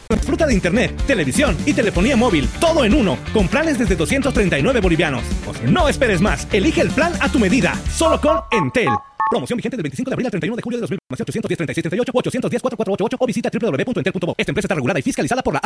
Disfruta de internet, televisión y telefonía móvil, todo en uno, con planes desde 239 bolivianos. No esperes más, elige el plan a tu medida, solo con Entel. Promoción vigente del 25 de abril al 31 de julio de 2000. 810 3638 810 4488 o visita www.entel.bo. Esta empresa está regulada y fiscalizada por la